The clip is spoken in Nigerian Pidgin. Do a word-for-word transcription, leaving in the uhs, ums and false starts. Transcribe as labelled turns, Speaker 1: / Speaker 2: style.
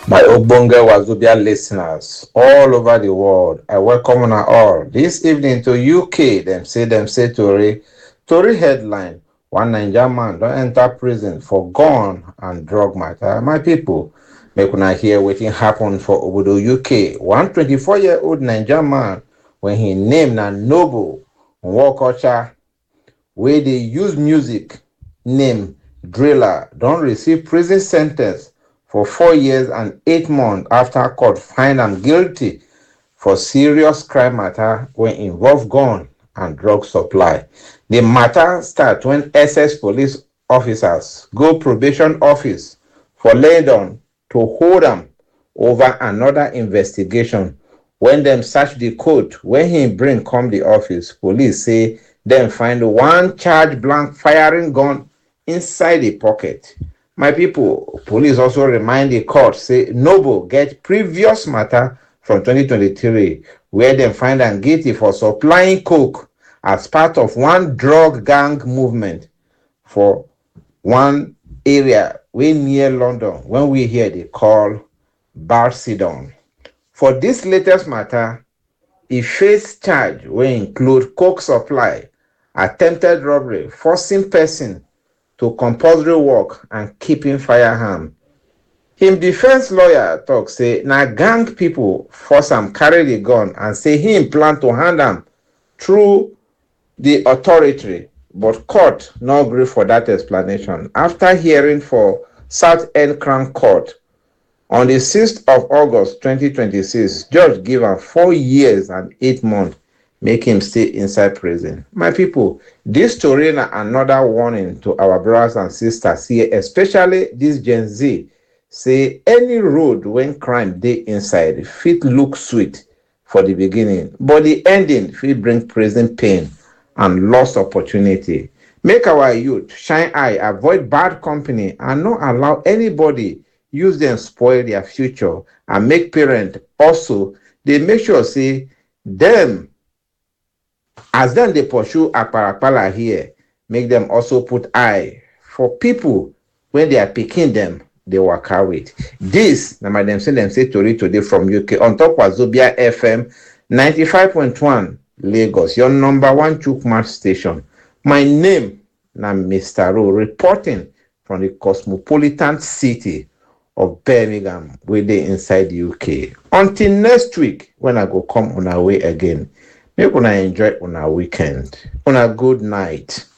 Speaker 1: My Ogbonge Wazobia listeners all over the world, I welcome you all this evening to U K. Them say them say Tory. Tory headline: One Nigerian man don't enter prison for gun and drug matter. My people, make una hear wetin happen for Obodo U K. One twenty-four-year-old Nigerian man when he named na Noble Nwokocha wey dey use music name Driller don receive prison sentence for four years and eight months after court find am guilty for serious crime matter wey involve gun and drug supply. The matter start when S S police officers go probation office for London to hold am over another investigation. When dem search the coat wey him bring come the office, police say dem find one charge blank firing gun inside the pocket. My people, police also remind the court say Noble get previous matter from twenty twenty-three where dem find am guilty for supplying coke as part of one drug gang movement for one area wey near London when we hear they call Barcedon. For this latest matter, e face charge wey include coke supply, attempted robbery, forcing person to compulsory work and keeping firearm. Him defense lawyer talk say na gang people force am carry the gun and say him plan to hand am through the authority, but court no gree for that explanation. After hearing for South End Crown Court on the sixth of August twenty twenty-six, judge give am four years and eight months, make him stay inside prison. My people, this story na another warning to our brothers and sisters here, especially this Gen Z. Say any road when crime dey inside fit look sweet for the beginning, but the ending fit bring prison pain and lost opportunity. Make our youth shine eye, avoid bad company, and not allow anybody use them spoil their future. And make parents also they make sure say them as them they pursue akparapala here, make them also put eye for people when they are picking them, they work out with. This, na my them say them say Tori today from U K on top of Zobia F M ninety-five point one Lagos, your number one Chukmat station. My name na Mister Ro, reporting from the cosmopolitan city of Birmingham, where they inside U K. Until next week, when I go come on our way again. Make una enjoy on our weekend. On a good night.